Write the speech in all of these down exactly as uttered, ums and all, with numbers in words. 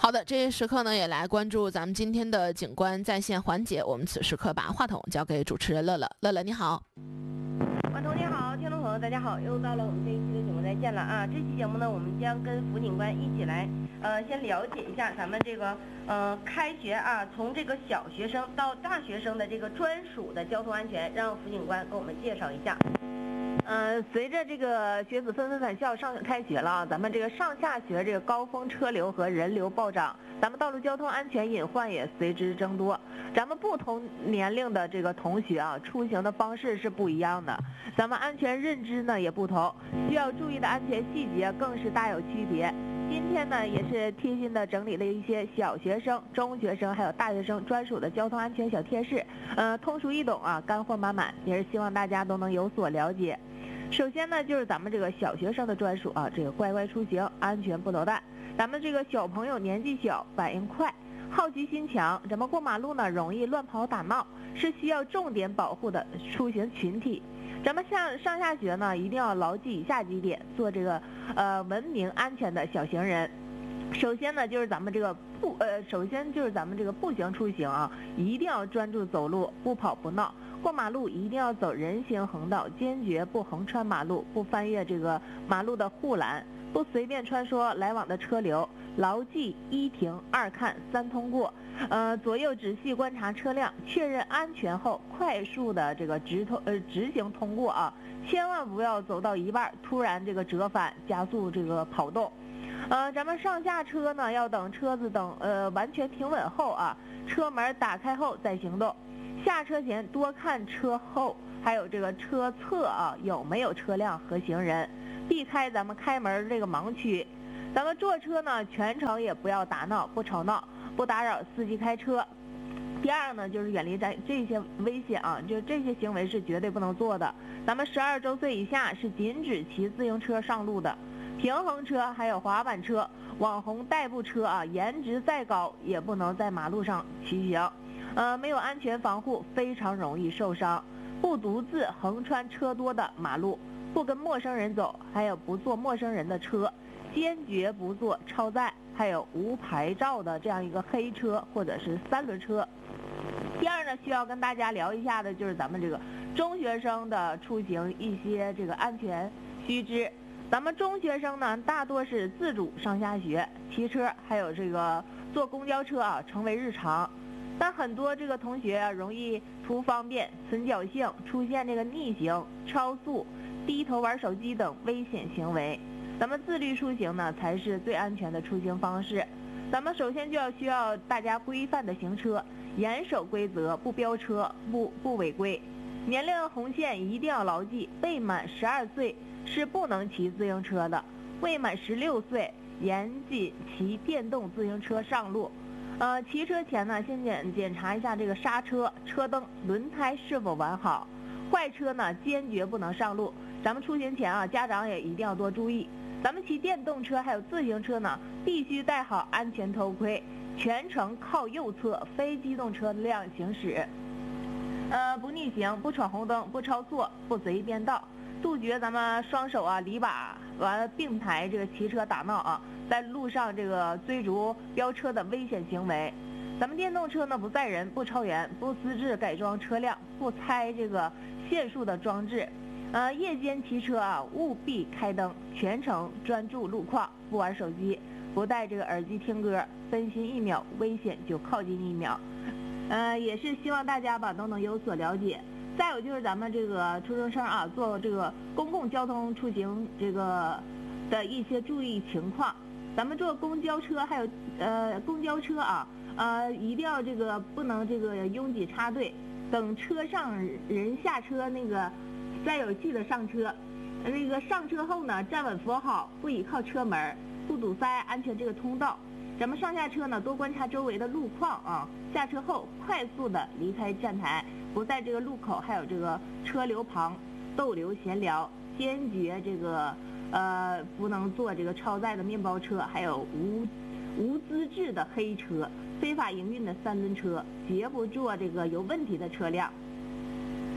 好的，这些时刻呢，也来关注咱们今天的警官在线环节。我们此时刻把话筒交给主持人乐乐。乐乐你好。 万彤你好，听众朋友大家好，又到了我们这一期的警官再见了啊！这期节目呢，我们将跟辅警官一起来，呃，先了解一下咱们这个呃开学啊，从这个小学生到大学生的这个专属的交通安全，让辅警官给我们介绍一下。 呃，随着这个学子纷纷返校上开学了，咱们这个上下学这个高峰车流和人流暴涨，咱们道路交通安全隐患也随之增多。咱们不同年龄的这个同学啊，出行的方式是不一样的，咱们安全认知呢也不同，需要注意的安全细节更是大有区别。今天呢，也是贴心的整理了一些小学生、中学生还有大学生专属的交通安全小贴士，呃，通俗易懂啊，干货满满，也是希望大家都能有所了解。首先呢，就是咱们这个小学生的专属啊，这个乖乖出行，安全不捣蛋。咱们这个小朋友年纪小，反应快，好奇心强，咱们过马路呢容易乱跑打闹，是需要重点保护的出行群体。咱们上上下学呢，一定要牢记以下几点，做这个呃文明安全的小行人。首先呢，就是咱们这个步呃，首先就是咱们这个步行出行啊，一定要专注走路，不跑不闹。过马路一定要走人行横道，坚决不横穿马路，不翻越这个马路的护栏，不随便穿梭来往的车流，牢记一停二看三通过。呃，左右仔细观察车辆，确认安全后，快速的这个直通呃直行通过啊，千万不要走到一半突然这个折返，加速这个跑动。呃，咱们上下车呢，要等车子等呃完全停稳后啊，车门打开后再行动。下车前多看车后，还有这个车侧啊有没有车辆和行人，避开咱们开门这个盲区。咱们坐车呢，全程也不要打闹，不吵闹，不打扰司机开车。第二呢，就是远离咱这些危险啊，就这些行为是绝对不能做的。咱们十二周岁以下是禁止骑自行车上路的，平衡车还有滑板车、网红代步车啊，颜值再高也不能在马路上骑行。呃，没有安全防护，非常容易受伤。不独自横穿车多的马路，不跟陌生人走，还有不坐陌生人的车，坚决不坐超载，还有无牌照的这样一个黑车或者是三轮车。第二呢，需要跟大家聊一下的就是咱们这个中学生的出行一些这个安全须知。咱们中学生呢，大多是自主上下学，骑车还有这个坐公交车啊，成为日常。但很多这个同学啊，容易图方便、存侥幸，出现这个逆行、超速、低头玩手机等危险行为。咱们自律出行呢，才是最安全的出行方式。咱们首先就要需要大家规范的行车，严守规则，不飙车，不不违规。年龄红线一定要牢记，未满十二岁是不能骑自行车的，未满十六岁严禁骑电动自行车上路。呃，骑车前呢，先检检查一下这个刹车、车灯、轮胎是否完好。坏车呢，坚决不能上路。咱们出行前啊，家长也一定要多注意。咱们骑电动车还有自行车呢，必须戴好安全头盔，全程靠右侧，非机动车辆行驶。呃，不逆行，不闯红灯，不超速，不随便道，杜绝咱们双手啊离把完了并排这个骑车打闹啊。在路上这个追逐飙车的危险行为。咱们电动车呢，不载人，不超员，不私自改装车辆，不拆这个限速的装置。呃，夜间骑车啊，务必开灯，全程专注路况，不玩手机，不戴这个耳机听歌，分心一秒，危险就靠近一秒。呃，也是希望大家吧都能有所了解。再有就是咱们这个初中生啊，做这个公共交通出行这个的一些注意情况。咱们坐公交车还有呃公交车啊，呃一定要这个不能这个拥挤插队，等车上人下车那个再有序的上车，那个上车后呢，站稳扶好，不倚靠车门，不堵塞安全这个通道。咱们上下车呢，多观察周围的路况啊，下车后快速的离开站台，不在这个路口还有这个车流旁逗留闲聊，坚决这个。呃，不能坐这个超载的面包车，还有无无资质的黑车，非法营运的三轮车，绝不坐这个有问题的车辆。嗯。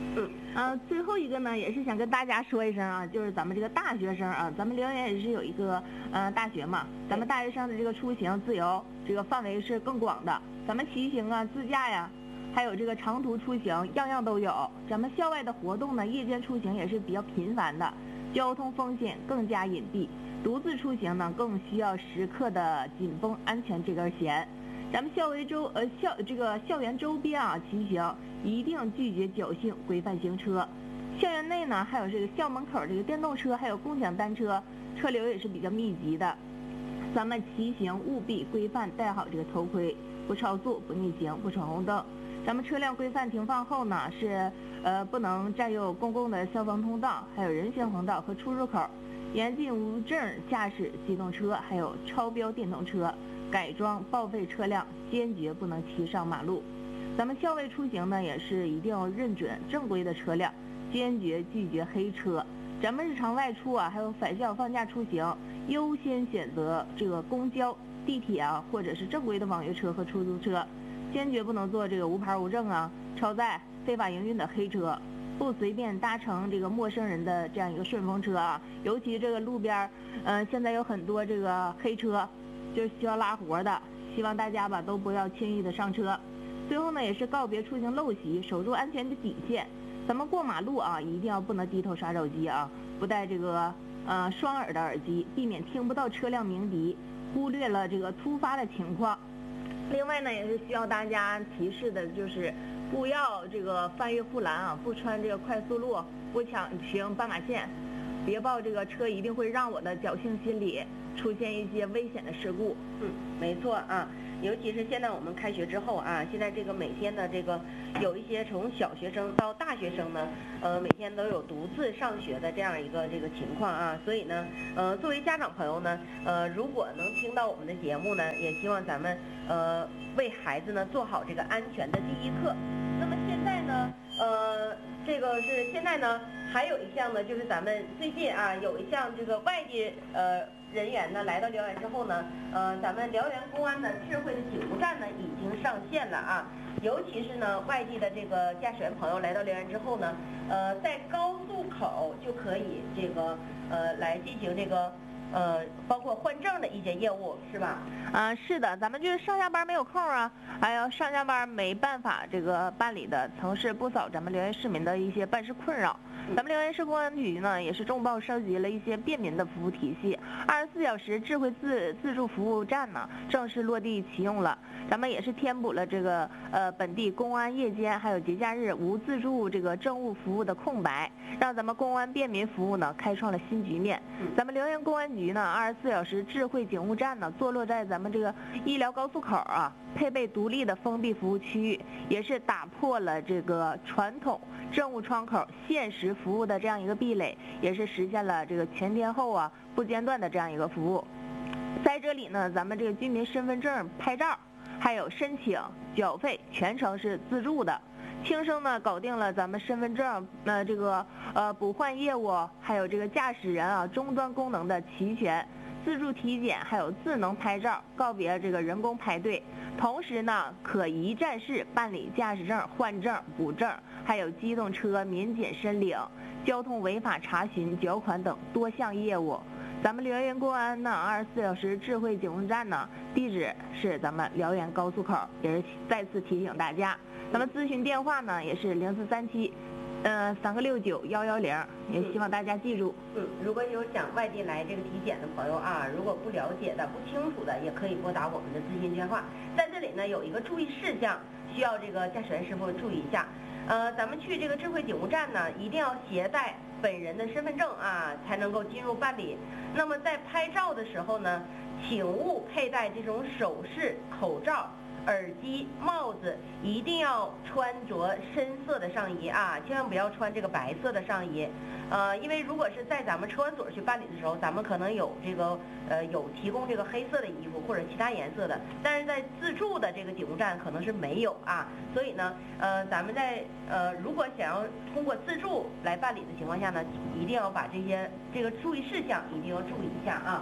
啊，最后一个呢，也是想跟大家说一声啊，就是咱们这个大学生啊，咱们辽源也是有一个呃大学嘛，咱们大学生的这个出行自由，这个范围是更广的，咱们骑行啊、自驾呀，还有这个长途出行，样样都有。咱们校外的活动呢，夜间出行也是比较频繁的，交通风险更加隐蔽，独自出行呢，更需要时刻的紧绷安全这根弦。咱们校围周呃校这个校园周边啊骑行，一定拒绝侥幸规范行车。校园内呢，还有这个校门口这个电动车，还有共享单车，车流也是比较密集的。咱们骑行务必规范戴好这个头盔，不超速、不逆行、不闯红灯。咱们车辆规范停放后呢，是呃不能占用公共的消防通道，还有人行横道和出入口。严禁无证驾驶机动车，还有超标电动车。改装报废车辆坚决不能骑上马路。咱们校外出行呢，也是一定要认准正规的车辆，坚决拒绝黑车。咱们日常外出啊，还有返校放假出行，优先选择这个公交、地铁啊，或者是正规的网约车和出租车，坚决不能坐这个无牌无证啊、超载、非法营运的黑车，不随便搭乘这个陌生人的这样一个顺风车啊。尤其这个路边，嗯、呃，现在有很多这个黑车。就是需要拉活的，希望大家吧都不要轻易的上车。最后呢，也是告别出行陋习，守住安全的底线。咱们过马路啊，一定要不能低头刷手机啊，不戴这个呃双耳的耳机，避免听不到车辆鸣笛，忽略了这个突发的情况。另外呢，也是需要大家提示的，就是不要这个翻越护栏啊，不穿这个快速路，不抢行斑马线，别抱这个车一定会让我的侥幸心理。出现一些危险的事故。 嗯，没错啊，尤其是现在我们开学之后啊，现在这个每天的这个有一些从小学生到大学生呢，呃，每天都有独自上学的这样一个这个情况啊，所以呢，呃，作为家长朋友呢，呃，如果能听到我们的节目呢，也希望咱们呃为孩子呢做好这个安全的第一课。那么现在呢，呃，这个是现在呢，还有一项呢，就是咱们最近啊有一项这个外地呃。人员呢来到辽源之后呢，呃，咱们辽源公安的智慧的警务站呢已经上线了啊。尤其是呢外地的这个驾驶员朋友来到辽源之后呢，呃，在高速口就可以这个呃来进行这个呃包括换证的一些业务，是吧？ 啊，是的，咱们就是上下班没有空啊，还有上下班没办法这个办理的，曾是不少咱们辽源市民的一些办事困扰。咱们辽源市公安局呢，也是重磅升级了一些便民的服务体系，二十四小时智慧自自助服务站呢正式落地启用了。咱们也是填补了这个呃本地公安夜间还有节假日无自助这个政务服务的空白，让咱们公安便民服务呢开创了新局面。咱们辽源公安局呢，二十四小时智慧警务站呢，坐落在咱们这个医疗高速口啊，配备独立的封闭服务区域，也是打破了这个传统政务窗口限时服务的这样一个壁垒，也是实现了这个全天候啊不间断的这样一个服务。在这里呢，咱们这个居民身份证拍照还有申请缴费全程是自助的，轻松呢搞定了咱们身份证呃这个呃补换业务，还有这个驾驶人啊终端功能的齐全，自助体检还有智能拍照，告别这个人工排队。同时呢，可一站式办理驾驶证换证补证，还有机动车免检申领、交通违法查询缴款等多项业务。咱们辽源公安呢，二十四小时智慧警务站呢，地址是咱们辽源高速口，也是再次提醒大家。咱们咨询电话呢也是零四三七，呃三个六九幺幺零，也希望大家记住。 嗯，如果有想外地来这个体检的朋友啊，如果不了解的、不清楚的，也可以拨打我们的咨询电话。在这里呢，有一个注意事项，需要这个驾驶员师傅注意一下。呃，咱们去这个智慧警务站呢，一定要携带本人的身份证啊，才能够进入办理。那么在拍照的时候呢，请勿佩戴这种首饰、口罩、耳机、帽子，一定要穿着深色的上衣啊，千万不要穿这个白色的上衣。呃，因为如果是在咱们车管所去办理的时候，咱们可能有这个呃有提供这个黑色的衣服或者其他颜色的，但是在自助的这个警务站可能是没有啊。所以呢，呃，咱们在呃如果想要通过自助来办理的情况下呢，一定要把这些这个注意事项一定要注意一下啊。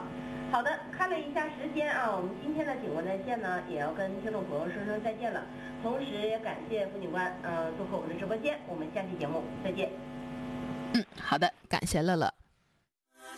好的，看了一下时间啊，我们今天的警官在线呢，也要跟听众朋友说声再见了。同时也感谢副警官呃做客我们的直播间，我们下期节目再见。 嗯，好的，感谢乐乐。